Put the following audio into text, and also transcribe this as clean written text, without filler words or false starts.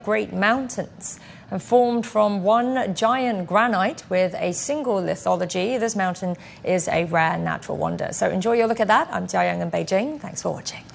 Great Mountains. And formed from one giant granite with a single lithology, this mountain is a rare natural wonder. So enjoy your look at that. I'm Jia Yang in Beijing. Thanks for watching.